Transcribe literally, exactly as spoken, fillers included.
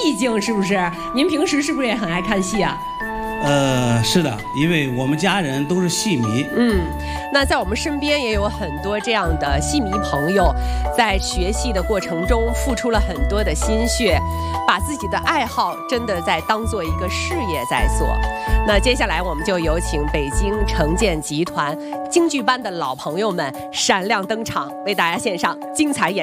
意境，是不是？您平时是不是也很爱看戏啊？ 呃，是的，因为我们家人都是戏迷。 嗯，那在我们身边也有很多这样的戏迷朋友，在学戏的过程中付出了很多的心血，把自己的爱好真的在当做一个事业在做。那接下来我们就有请北京城建集团京剧班的老朋友们闪亮登场，为大家献上精彩演